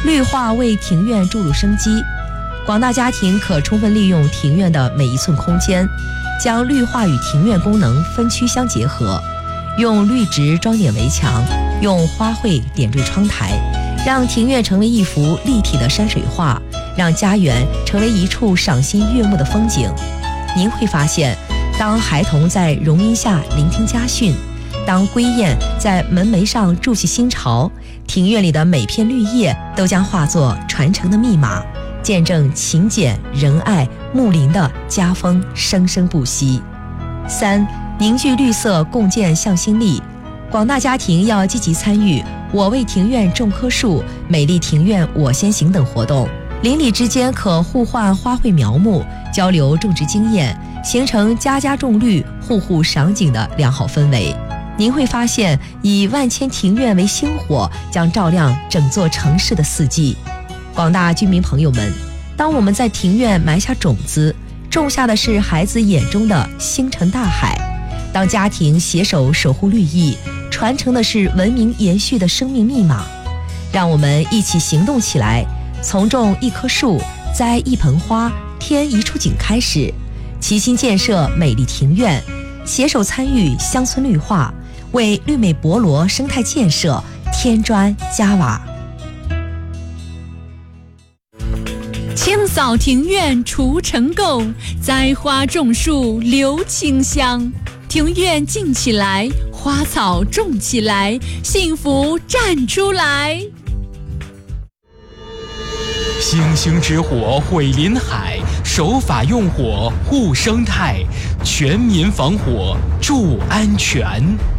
绿化为庭院注入生机。广大家庭可充分利用庭院的每一寸空间，将绿化与庭院功能分区相结合，用绿植装点围墙，用花卉点缀窗台，让庭院成为一幅立体的山水画，让家园成为一处赏心悦目的风景。您会发现，当孩童在榕荫下聆听家训，当归雁在门楣上筑起新巢，庭院里的每片绿叶都将化作传承的密码，见证勤俭仁爱睦邻的家风生生不息。3、凝聚绿色，共建向心力。广大家庭要积极参与我为庭院种棵树、美丽庭院我先行等活动，邻里之间可互换花卉苗木，交流种植经验，形成家家种绿、户户赏景的良好氛围。您会发现，以万千庭院为星火，将照亮整座城市的四季。广大居民朋友们，当我们在庭院埋下种子，种下的是孩子眼中的星辰大海；当家庭携手守护绿意，传承的是文明延续的生命密码。让我们一起行动起来，从种一棵树、栽一盆花、添一处景开始，齐心建设美丽庭院，携手参与乡村绿化，为绿美博罗生态建设添砖加瓦。 清扫庭院除尘垢，栽花种树留清香。庭院静起来，花草种起来，幸福站出来。 星星之火毁林海，守法用火护生态，全民防火助安全。